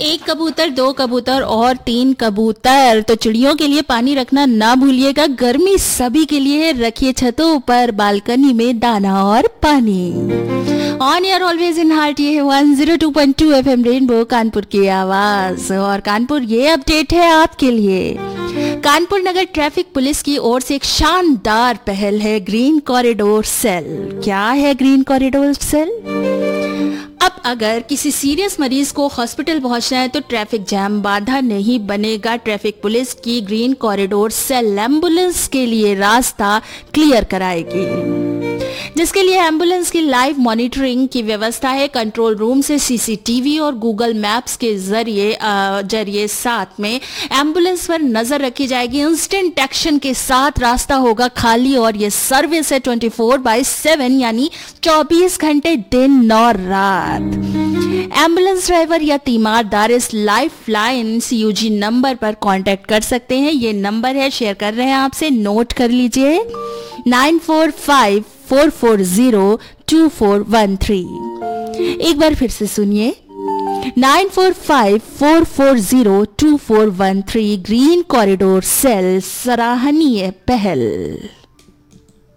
एक कबूतर, दो कबूतर और तीन कबूतर। तो चिड़ियों के लिए पानी रखना ना भूलिएगा। गर्मी सभी के लिए, रखिए छतों पर, बालकनी में दाना और पानी। On air always in heart, ये है 102.2 FM रेनबो, कानपुर की आवाज। और कानपुर ये अपडेट है आपके लिए। कानपुर नगर ट्रैफिक पुलिस की ओर से एक शानदार पहल है, ग्रीन कॉरिडोर सेल। क्या है ग्रीन कॉरिडोर सेल? अब अगर किसी सीरियस मरीज को हॉस्पिटल पहुंचना है तो ट्रैफिक जैम बाधा नहीं बनेगा। ट्रैफिक पुलिस की ग्रीन कॉरिडोर सेल एम्बुलेंस के लिए रास्ता क्लियर कराएगी, जिसके लिए एम्बुलेंस की लाइव मॉनिटरिंग की व्यवस्था है। कंट्रोल रूम से सीसीटीवी और गूगल मैप्स के जरिए साथ में एम्बुलेंस पर नजर रखी जाएगी। इंस्टेंट एक्शन के साथ रास्ता होगा खाली और ये सर्विस है 24/7, यानी 24 घंटे दिन और रात। एम्बुलेंस ड्राइवर या तीमारदार इस लाइफलाइन CUG नंबर पर कांटेक्ट कर सकते हैं। ये नंबर है, शेयर कर रहे हैं आपसे, नोट कर लीजिए, 9454402413। एक बार फिर से सुनिए, 9454402413। ग्रीन कॉरिडोर सेल, सराहनीय पहल।